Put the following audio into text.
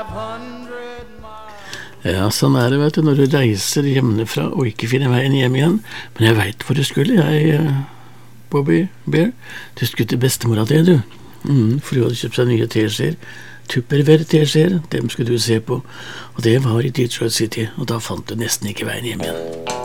Ja, sånn det, vet du, når du reiser hjemmefra og ikke finner veien hjem igjen. Men jeg vet hvor du skulle, Bobby Bear. Du skulle til bestemora di, du. For du hadde kjøpt seg nye teskjeer. Tupperware-teskjeer, dem skulle du se på. Og det var i Detroit City, og da fant du nesten ikke veien hjem igjen.